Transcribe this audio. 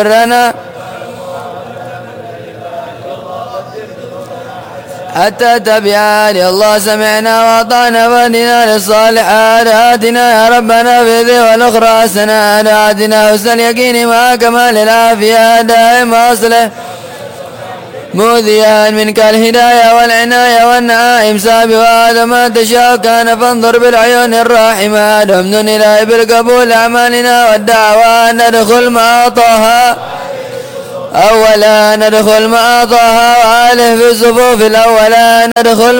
لنا حتى تبعان. يا الله سمعنا وأطعنا واهدنا للصالحات. آتنا يا ربنا في ذي والأخرى حسنة. آتنا حسن اليقين مع كمال العافية دائم أصله مؤذيا منك الهداية والعناية والنعائم سابقا. هذا ما تشاء كان فانظر بالعيون الراحمة. دمن إلهي بالقبول أعمالنا والدعوة. ندخل مع طه أولا ندخل مع طه وآله في الصفوف الأولى. ندخل